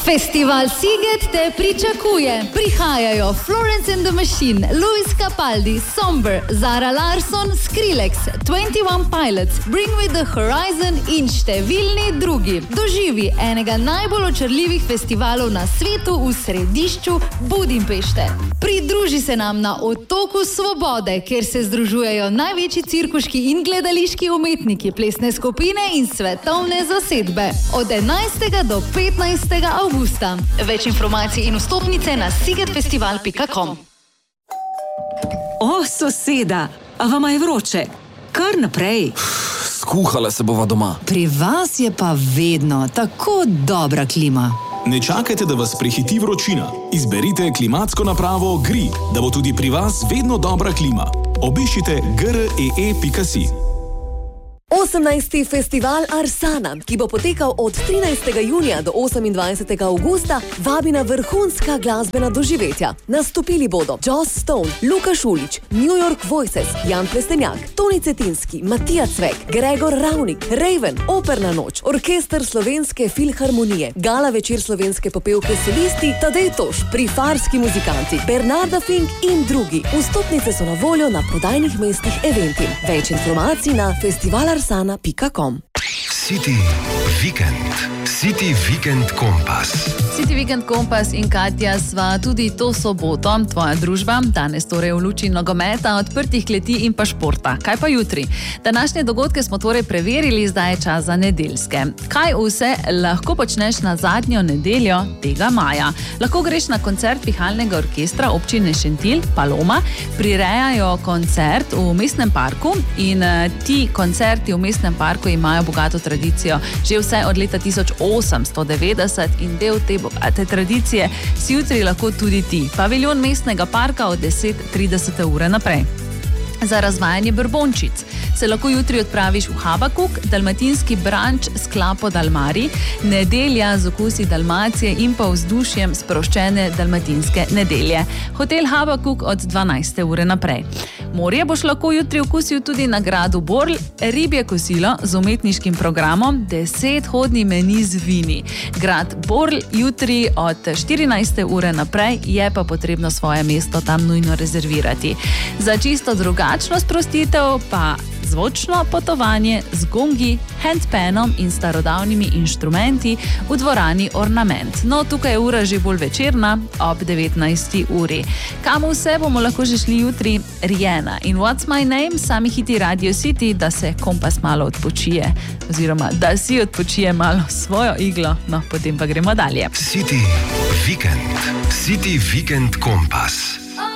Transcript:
Festival Sziget te pričakuje. Prihajajo Florence and the Machine, Luis Capaldi, Somber, Zara Larsson, Skrillex, 21 Pilots, Bring Me the Horizon in številni drugi. Doživi enega najbolj očarljivih festivalov na svetu v središču Budimpešte. Pridruži se nam na Otoku Svobode, kjer se združujejo največji cirkuški in gledališki umetniki, plesne skupine in svetovne zasedbe. Od 11. do 15. avgusta. Več informacij in vstopnice na sigetfestival.com. O, soseda, a vama je vroče? Kar naprej. Skuhala se bova doma. Pri vas je pa vedno tako dobra klima. Ne čakajte, da vas prehiti vročina. Izberite klimatsko napravo GRI, da bo tudi pri vas vedno dobra klima. Obiščite gree.si. 18. festival Arsana, ki bo potekal od 13. junija do 28. augusta, vabi na vrhunska glasbena doživetja. Nastopili bodo Joss Stone, Luka Šulić, New York Voices, Jan Plestenjak, Toni Cetinski, Matija Cvek, Gregor Ravnik, Raven, Operna noč, Orkester Slovenske filharmonije, gala večer slovenske popevke solisti, Tadej Toš, prifarski muzikanti, Bernarda Fink in drugi. Vstopnice so na voljo na prodajnih mestih Eventim. Več informacij na festivalarsana.com. City Weekend. City Weekend Kompas. City Weekend Kompas in Katja sva tudi to soboto, tvoja družba, danes torej v luči nogometa, odprtih kleti in pa športa. Kaj pa jutri? Današnje dogodke smo torej preverili, zdaj je čas za nedeljske. Kaj vse lahko počneš na zadnjo nedeljo tega maja? Lahko greš na koncert Pihalnega orkestra občine Šentilj, Paloma, prirejajo koncert v mestnem parku in ti koncerti v mestnem parku imajo bogato tradicijo že vse od leta 1890 in del te tradicije si jutri lahko tudi ti. Paviljon mestnega parka od 10:30 ure naprej. Za razvajanje brbončic se lahko jutri odpraviš v Habakuk, dalmatinski branč s klapo Dalmari, nedelja z okusi Dalmacije in pa vzdušjem sproščene dalmatinske nedelje. Hotel Habakuk od 12. ure naprej. Morje boš lahko jutri okusil tudi na gradu Borl, ribje kosilo z umetniškim programom, 10-hodni meni z vini. Grad Borl jutri od 14. ure naprej, je pa potrebno svoje mesto tam nujno rezervirati. Za čisto drugačno sprostitev pa zvočno potovanje z gongi, handpanom in starodavnimi inštrumenti v dvorani Ornament. No, tukaj je ura že bolj večerna, ob 19. uri. Kam vse bomo lahko že šli jutri? Rihanna in What's My Name, sami hiti Radio City, da se kompas malo odpočije, oziroma da si odpočije malo svojo iglo, no, potem pa gremo dalje. City Weekend. City Weekend Kompas.